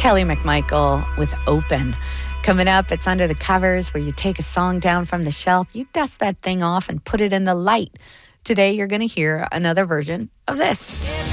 Kelly McMichael with Open. Coming up, it's Under the Covers, where you take a song down from the shelf, you dust that thing off and put it in the light. Today, you're going to hear another version of this.